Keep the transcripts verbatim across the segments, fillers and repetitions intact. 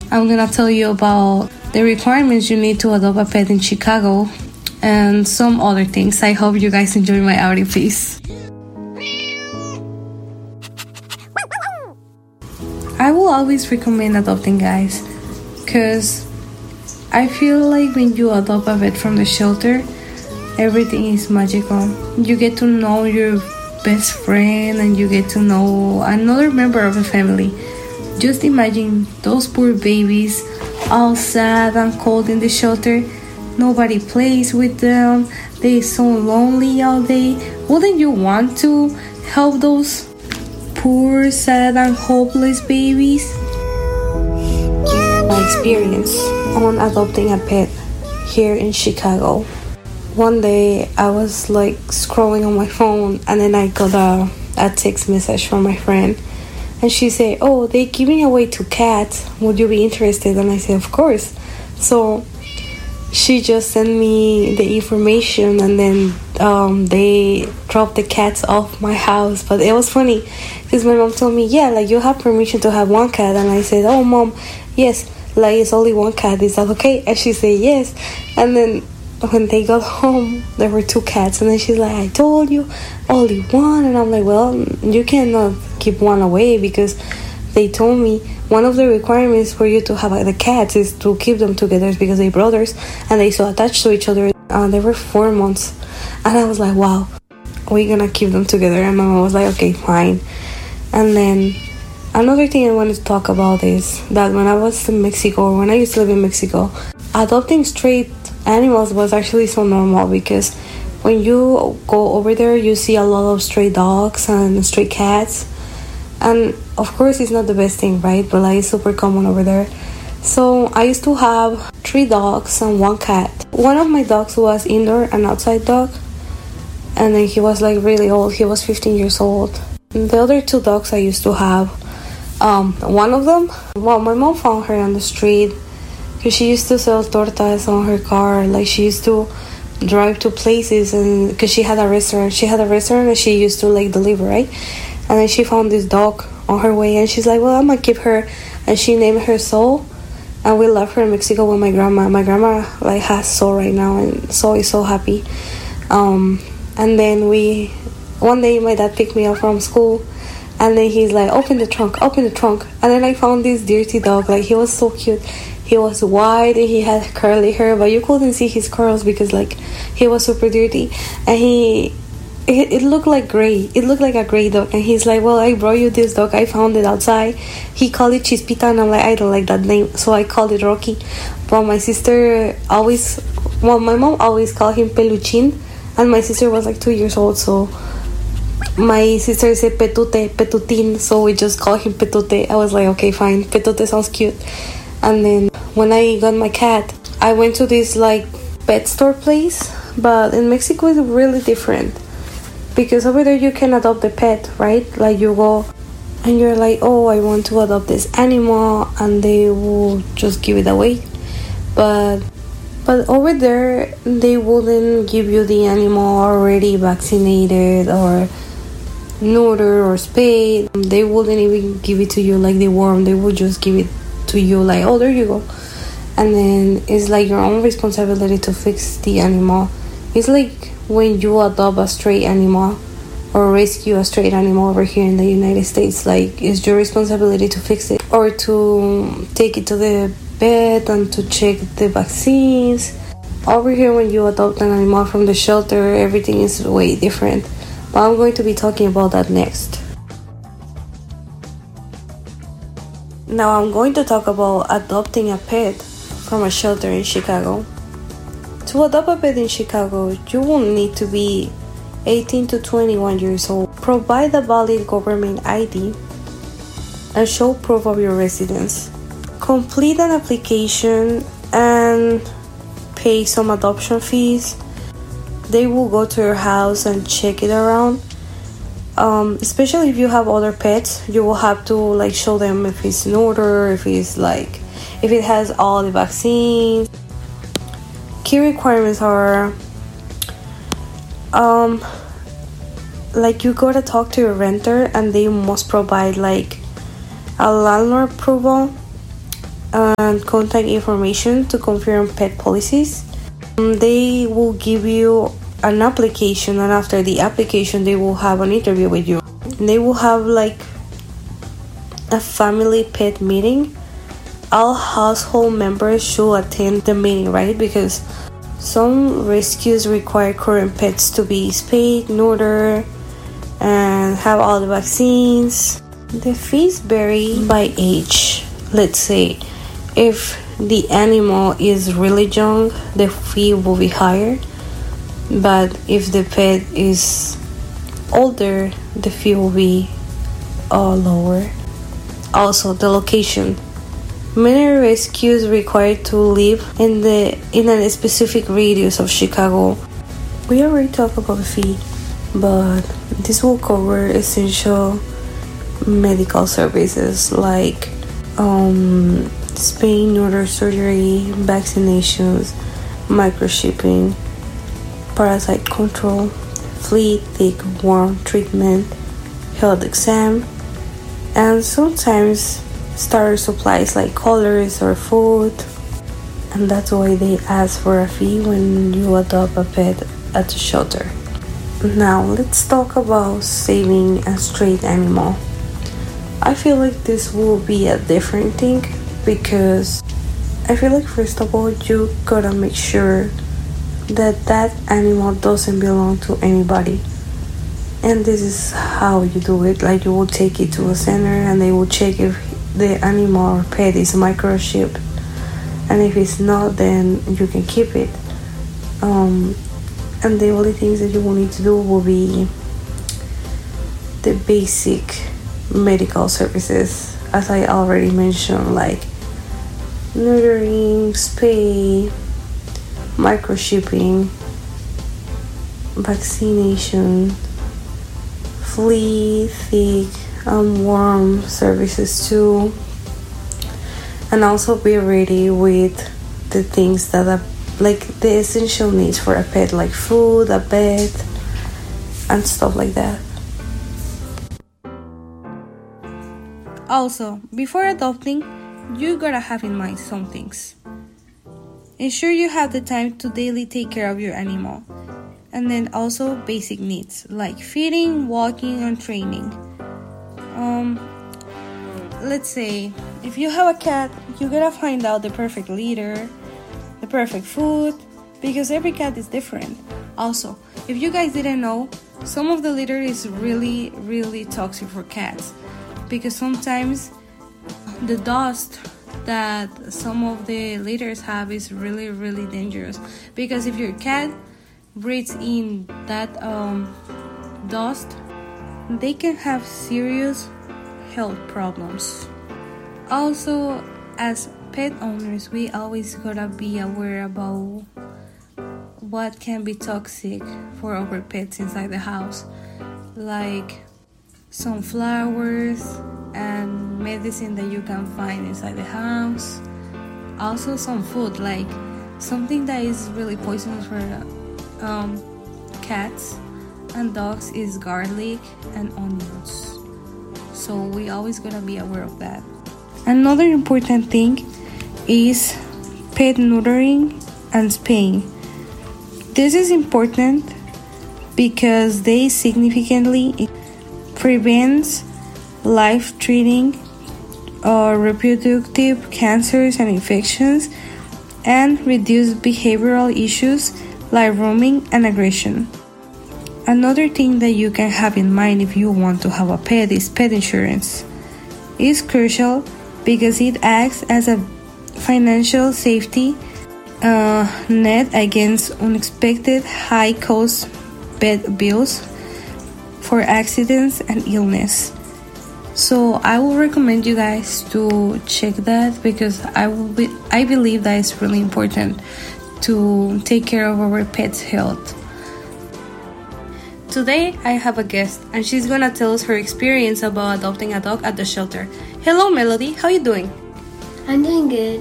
I'm gonna tell you about the requirements you need to adopt a pet in Chicago and some other things. I hope you guys enjoy my audio piece. I will always recommend adopting, guys, because I feel like when you adopt a pet from the shelter, everything is magical. You get to know your best friend and you get to know another member of the family. Just imagine those poor babies all sad and cold in the shelter. Nobody plays with them. They're so lonely all day. Wouldn't you want to help those poor, sad, and hopeless babies? My experience on adopting a pet here in Chicago. One day I was like scrolling on my phone and then I got a, a text message from my friend, and she said, oh, they're giving away two cats, would you be interested? And I said, of course. So she just sent me the information, and then um, they dropped the cats off my house. But it was funny because my mom told me, yeah, like you have permission to have one cat. And I said, oh mom, yes, like it's only one cat, is that okay? And she said yes. And then when they got home, there were two cats, and then she's like, I told you, only one. And I'm like, well, you cannot keep one away, because they told me one of the requirements for you to have the cats is to keep them together because they're brothers and they so attached to each other. Uh, they were four months, and I was like, wow, we're gonna keep them together. And my mom was like, okay, fine. And then another thing I wanted to talk about is that when I was in Mexico, or when I used to live in Mexico, adopting stray animals was actually so normal, because when you go over there you see a lot of stray dogs and stray cats, and of course it's not the best thing, right? But like it's super common over there. So I used to have three dogs and one cat. One of my dogs was indoor and outside dog, and then he was like really old. He was fifteen years old. And the other two dogs I used to have, um one of them, well, my mom found her on the street because she used to sell tortas on her car. Like she used to drive to places, and because she had a restaurant, she had a restaurant and she used to like deliver, right? And then she found this dog on her way, and she's like, well, I'm gonna keep her. And she named her Soul, and we left her in Mexico with my grandma. My grandma like has Soul right now, and Soul is so happy. Um, and then we, one day my dad picked me up from school, and then he's like, open the trunk, open the trunk. And then I found this dirty dog. Like he was so cute. He was white and he had curly hair, but you couldn't see his curls because like he was super dirty. And he, it, it looked like gray. It looked like a gray dog. And he's like, well, I brought you this dog. I found it outside. He called it Chispita, and I'm like, I don't like that name, so I called it Rocky. But my sister always, well, my mom always called him Peluchin, and my sister was like two years old, so my sister said Petute, Petutin, so we just call him Petute. I was like, okay, fine, Petute sounds cute. And then when I got my cat, I went to this like pet store place, but in Mexico it's really different, because over there you can adopt a pet, right? Like you go and you're like, oh, I want to adopt this animal, and they will just give it away. But but over there they wouldn't give you the animal already vaccinated or neutered or spayed. They wouldn't even give it to you like the worm. They would just give it to you like, oh, there you go. And then it's like your own responsibility to fix the animal. It's like when you adopt a stray animal or rescue a stray animal over here in the United States, like it's your responsibility to fix it or to take it to the vet and to check the vaccines. Over here, when you adopt an animal from the shelter, everything is way different. But I'm going to be talking about that next. Now I'm going to talk about adopting a pet from a shelter in Chicago. To adopt a pet in Chicago, you will need to be eighteen to twenty-one years old, provide a valid government I D, and show proof of your residence. Complete an application and pay some adoption fees. They will go to your house and check it around. Um, especially if you have other pets, you will have to like show them if it's neuter, if it's like, if it has all the vaccines. Key requirements are, um, like you gotta talk to your renter, and they must provide like a landlord approval. Uh, and contact information to confirm pet policies. Um, they will give you an application, and after the application they will have an interview with you. They will have like a family pet meeting. All household members should attend the meeting, right? Because some rescues require current pets to be spayed, neutered, and have all the vaccines. The fees vary by age. Let's say if the animal is really young, the fee will be higher. But if the pet is older, the fee will be uh, lower. Also, the location. Many rescues require to live in the in a specific radius of Chicago. We already talked about the fee, but this will cover essential medical services like um, spaying, neuter surgery, vaccinations, microchipping, parasite control, flea, tick, worm treatment, health exam, and sometimes starter supplies like colors or food. And that's why they ask for a fee when you adopt a pet at the shelter. Now let's talk about saving a stray animal. I feel like this will be a different thing because I feel like first of all you gotta make sure that that animal doesn't belong to anybody. And this is how you do it. Like you will take it to a center and they will check if the animal or pet is microchipped, and if it's not, then you can keep it. Um, and the only things that you will need to do will be the basic medical services, as I already mentioned, like neutering, spay, microchipping, vaccination, flea, tick, and worm services too. And also be ready with the things that are like the essential needs for a pet, like food, a bed, and stuff like that. Also, before adopting, you gotta have in mind some things. Ensure you have the time to daily take care of your animal. And then also basic needs like feeding, walking, and training. Um, let's say if you have a cat, you gotta find out the perfect litter, the perfect food, because every cat is different. Also, if you guys didn't know, some of the litter is really, really toxic for cats, because sometimes the dust that some of the litters have is really, really dangerous. Because if your cat breathes in that um, dust, they can have serious health problems. Also, as pet owners, we always gotta be aware about what can be toxic for our pets inside the house, like some flowers and medicine that you can find inside the house. Also some food, like something that is really poisonous for um, cats and dogs is garlic and onions. So we always gotta be aware of that. Another important thing is pet neutering and spaying. This is important because they significantly prevent life-threatening or reproductive cancers and infections, and reduce behavioral issues like roaming and aggression. Another thing that you can have in mind if you want to have a pet is pet insurance. It's crucial because it acts as a financial safety uh, net against unexpected high-cost pet bills for accidents and illness. So I will recommend you guys to check that, because I will be, I believe that it's really important to take care of our pets' health. Today I have a guest, and she's gonna tell us her experience about adopting a dog at the shelter. Hello, Melody. How you doing? I'm doing good.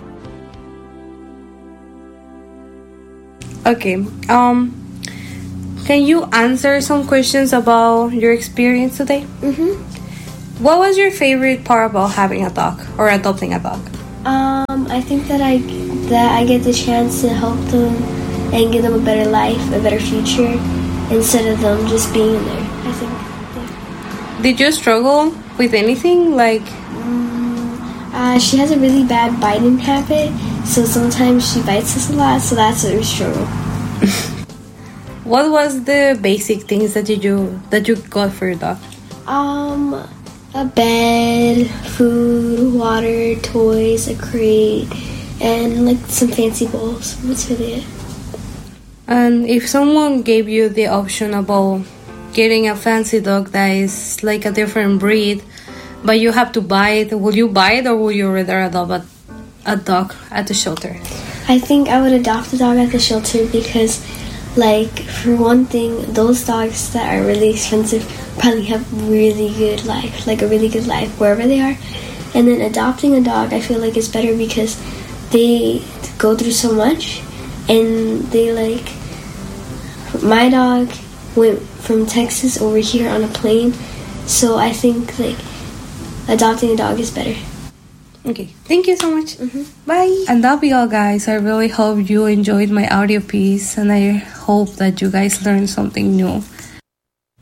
Okay. Um, can you answer some questions about your experience today? Mm-hmm. What was your favorite part about having a dog or adopting a dog? Um, I think that I that I get the chance to help them and give them a better life, a better future, instead of them just being there. I think. Yeah. Did you struggle with anything? Like, um, uh, she has a really bad biting habit, so sometimes she bites us a lot. So that's a struggle. What was the basic things that you do, that you got for your dog? Um, a bed, food, water, toys, a crate, and like some fancy bowls. That's really it. And if someone gave you the option about getting a fancy dog that is like a different breed, but you have to buy it, will you buy it or will you rather adopt a, a dog at the shelter? I think I would adopt a dog at the shelter because, like, for one thing, those dogs that are really expensive probably have really good life, like a really good life wherever they are. And then adopting a dog, I feel like is better because they go through so much, and they like. My dog went from Texas over here on a plane, so I think like adopting a dog is better. Okay, thank you so much. Mm-hmm. Bye. And that'll be all, guys. I really hope you enjoyed my audio piece, and I hope that you guys learned something new.